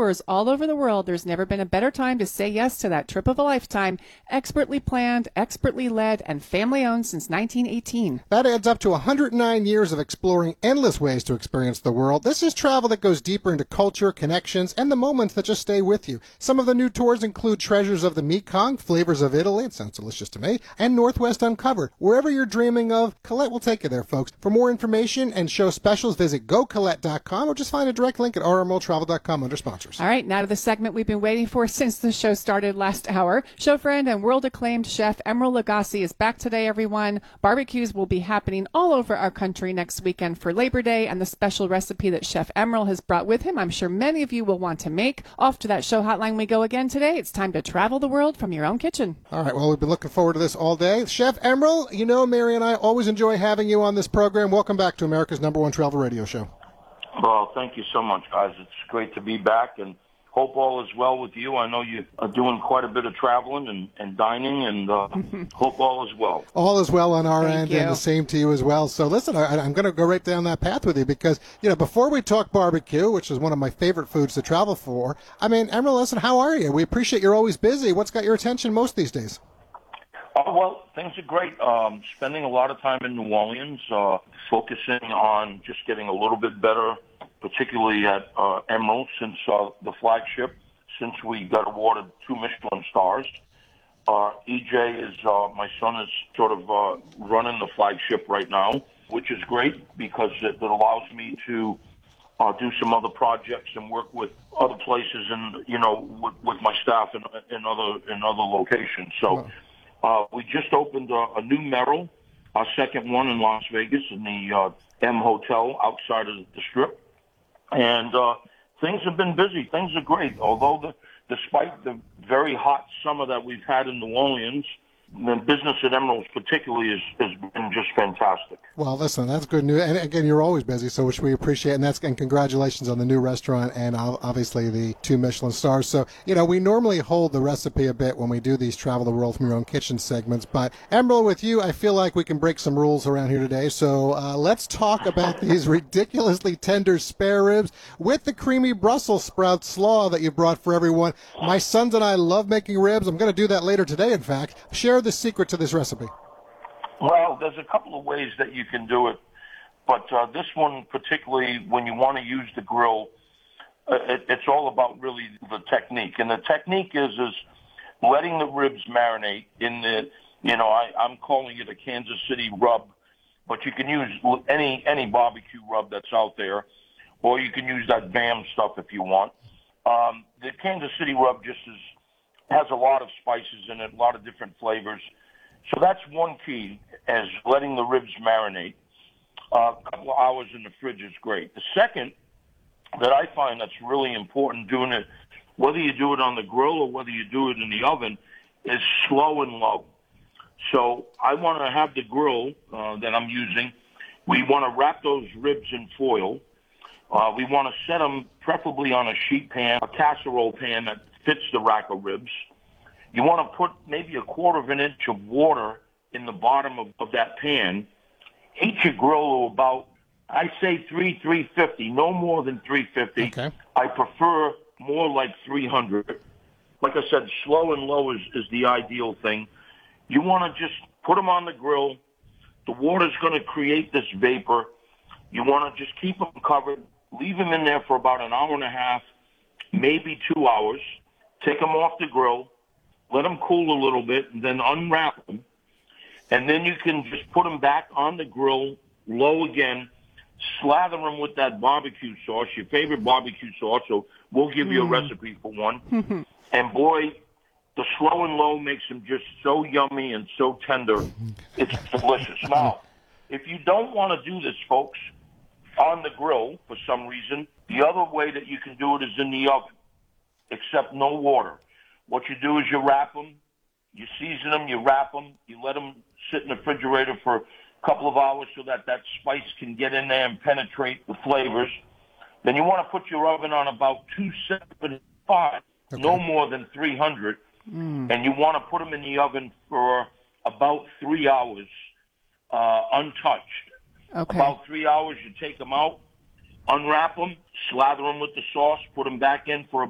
tours all over the world, there's never been a better time to say yes to that trip of a lifetime. Expertly planned, expertly led, and family-owned since 1918. That adds up to 109 years of exploring endless ways to experience the world. This is travel that goes deeper into culture, connections, and the moments that just stay with you. Some of the new tours include Treasures of the Mekong, Flavors of Italy, it sounds delicious to me, and Northwest Uncovered. Wherever you're dreaming of, Colette will take you there, folks. For more information and show specials, visit gocolette.com or just find a direct link at rmltravel.com under sponsors. All right, now to the segment we've been waiting for since the show started last hour. Show friend and world-acclaimed chef Emeril Lagasse is back today, everyone. Barbecues will be happening all over our country next weekend for Labor Day, and the special recipe that Chef Emeril has brought with him, I'm sure many of you will want to make. Off to that show hotline we go again today. It's time to travel the world from your own kitchen. All right, well, we've been looking forward to this all day. Chef Emeril, you know Mary and I always enjoy having you on this program. Welcome back to America's #1 travel radio show. Well, thank you so much, guys. It's great to be back, and hope all is well with you. I know you are doing quite a bit of traveling and dining, and hope all is well. All is well on our Thank end, you. and the same to you as well. So listen, I'm going to go right down that path with you because, before we talk barbecue, which is one of my favorite foods to travel for, I mean, Emeril, listen, how are you? We appreciate you're always busy. What's got your attention most these days? Well, things are great. Spending a lot of time in New Orleans, focusing on just getting a little bit better, particularly at Emeril since the flagship, since we got awarded 2 Michelin stars. EJ is, my son is sort of running the flagship right now, which is great because it allows me to do some other projects and work with other places and, with my staff in other locations. So we just opened a new Merrill, our second one in Las Vegas in the M Hotel outside of the Strip. And things have been busy. Things are great. Although despite the very hot summer that we've had in New Orleans, the business at Emeril particularly has been just fantastic. Well, listen, that's good news. And again, you're always busy, so which we appreciate. And congratulations on the new restaurant and obviously the 2 Michelin stars. So, we normally hold the recipe a bit when we do these Travel the World from Your Own Kitchen segments. But Emeril, with you, I feel like we can break some rules around here today. So let's talk about these ridiculously tender spare ribs with the creamy Brussels sprout slaw that you brought for everyone. My sons and I love making ribs. I'm going to do that later today, in fact. Share the secret to this recipe. Well, there's a couple of ways that you can do it, but this one particularly, when you want to use the grill, it's all about really the technique. And the technique is letting the ribs marinate in I'm calling it a Kansas City rub, but you can use any barbecue rub that's out there, or you can use that BAM stuff if you want. The Kansas City rub has a lot of spices in it, a lot of different flavors. So that's one key, as letting the ribs marinate. A couple of hours in the fridge is great. The second that I find that's really important doing it, whether you do it on the grill or whether you do it in the oven, is slow and low. So I want to have the grill that I'm using. We want to wrap those ribs in foil. We want to set them preferably on a sheet pan, a casserole pan that fits the rack of ribs. You want to put maybe 1/4 of an inch of water in the bottom of that pan. Heat your grill to about, I say 350, no more than 350. Okay. I prefer more like 300. Like I said, slow and low is the ideal thing. You want to just put them on the grill. The water's going to create this vapor. You want to just keep them covered. Leave them in there for about an hour and a half, maybe 2 hours. Take them off the grill. Let them cool a little bit, and then unwrap them. And then you can just put them back on the grill, low again, slather them with that barbecue sauce, your favorite barbecue sauce, so we'll give you a recipe for one. And boy, the slow and low makes them just so yummy and so tender. It's delicious. Now, if you don't want to do this, folks, on the grill for some reason, the other way that you can do it is in the oven, except no water. What you do is you wrap them, you season them, you wrap them, you let them sit in the refrigerator for a couple of hours so that spice can get in there and penetrate the flavors. Then you want to put your oven on about 275, no more than 300, and you want to put them in the oven for about 3 hours, untouched. Okay. About 3 hours, you take them out, unwrap them, slather them with the sauce, put them back in for